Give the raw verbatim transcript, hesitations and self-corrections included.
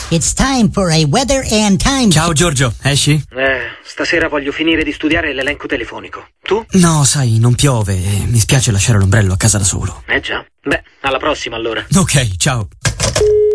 It's time for a weather and time. Ciao Giorgio, esci? Eh, stasera voglio finire di studiare l'elenco telefonico. Tu? No, sai, non piove e mi spiace lasciare l'ombrello a casa da solo. Eh già. Beh, alla prossima allora. Ok, ciao.